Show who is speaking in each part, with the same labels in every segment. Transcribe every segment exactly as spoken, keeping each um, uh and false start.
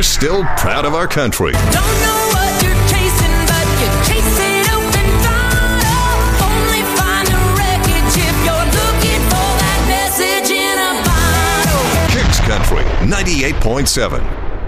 Speaker 1: we're still proud of our country.
Speaker 2: Don't know what you're chasing, but you chase it open throttle. Only find the wreckage if you're looking for that message in a bottle.
Speaker 1: Kicks Country ninety-eight point seven.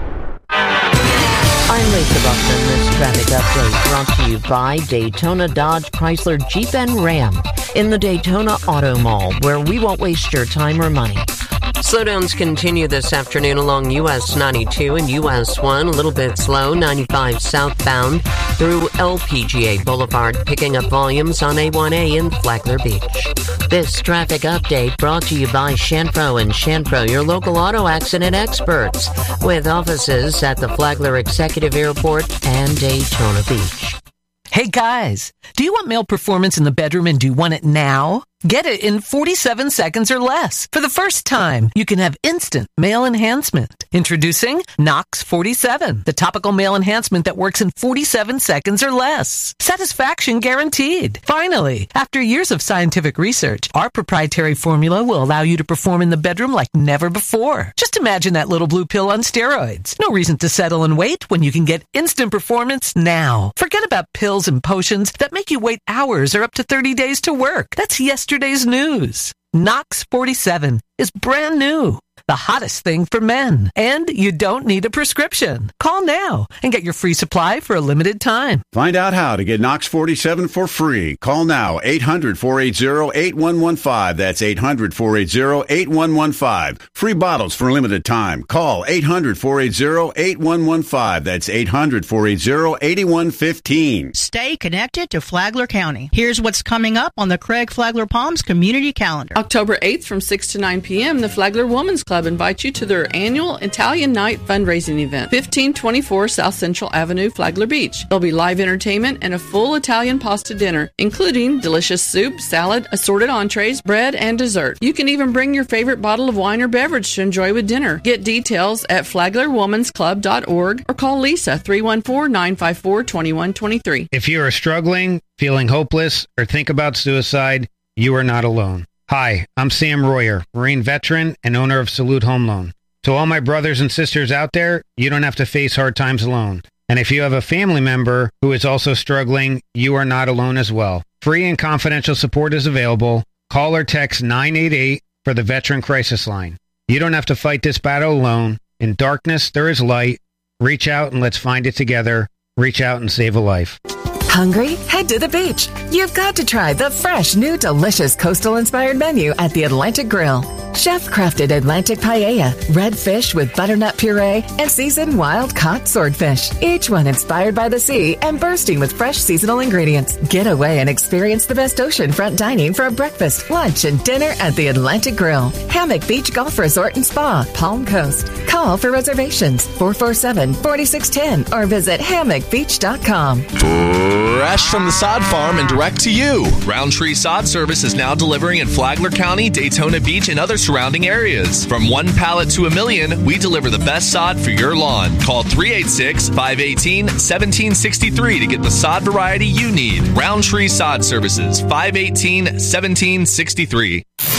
Speaker 3: I'm Lisa Buckman. This traffic update brought to you by Daytona Dodge Chrysler Jeep and Ram in the Daytona Auto Mall, where we won't waste your time or money. Slowdowns continue this afternoon along U S ninety-two and U S one. A little bit slow, ninety-five southbound through L P G A Boulevard, picking up volumes on A one A in Flagler Beach. This traffic update brought to you by Shanpro and Shanpro, your local auto accident experts, with offices at the Flagler Executive Airport and Daytona Beach.
Speaker 4: Hey guys, do you want male performance in the bedroom and do you want it now? Get it in forty-seven seconds or less. For the first time, you can have instant male enhancement. Introducing Nox forty-seven, the topical male enhancement that works in forty-seven seconds or less. Satisfaction guaranteed. Finally, after years of scientific research, our proprietary formula will allow you to perform in the bedroom like never before. Just imagine that little blue pill on steroids. No reason to settle and wait when you can get instant performance now. Forget about pills and potions that make you wait hours or up to thirty days to work. That's yesterday's news. Nox forty-seven is brand new. The hottest thing for men. And you don't need a prescription. Call now and get your free supply for a limited time.
Speaker 5: Find out how to get Nox forty-seven for free. Call now, eight hundred, four eight zero, eight one one five. That's eight hundred, four eight zero, eight one one five. Free bottles for a limited time. Call eight hundred, four eight zero, eight one one five. That's eight hundred, four eight zero, eight one one five.
Speaker 6: Stay connected to Flagler County. Here's what's coming up on the Craig Flagler Palms Community Calendar.
Speaker 7: October eighth from six to nine p.m., the Flagler Women's Club invites you to their annual Italian Night fundraising event, fifteen twenty-four South Central Avenue, Flagler Beach. There'll be live entertainment and a full Italian pasta dinner, including delicious soup, salad, assorted entrees, bread, and dessert. You can even bring your favorite bottle of wine or beverage to enjoy with dinner. Get details at flagler womans club dot org or call Lisa, three one four, nine five four, two one two three.
Speaker 8: If you are struggling, feeling hopeless, or think about suicide, you are not alone. Hi, I'm Sam Royer, Marine veteran and owner of Salute Home Loan. To all my brothers and sisters out there, you don't have to face hard times alone. And if you have a family member who is also struggling, you are not alone as well. Free and confidential support is available. Call or text nine eight eight for the Veteran Crisis Line. You don't have to fight this battle alone. In darkness, there is light. Reach out and let's find it together. Reach out and save a life.
Speaker 9: Hungry? Head to the beach. You've got to try the fresh, new, delicious coastal-inspired menu at the Atlantic Grill. Chef-crafted Atlantic paella, red fish with butternut puree, and seasoned wild-caught swordfish. Each one inspired by the sea and bursting with fresh seasonal ingredients. Get away and experience the best oceanfront dining for a breakfast, lunch, and dinner at the Atlantic Grill. Hammock Beach Golf Resort and Spa, Palm Coast. Call for reservations, four four seven, four six one zero, or visit hammock beach dot com.
Speaker 10: Fresh from the sod farm and direct to you. Roundtree Sod Service is now delivering in Flagler County, Daytona Beach, and other surrounding areas. From one pallet to a million, we deliver the best sod for your lawn. Call three eight six, five one eight, one seven six three to get the sod variety you need. Roundtree Sod Services, five one eight, one seven six three.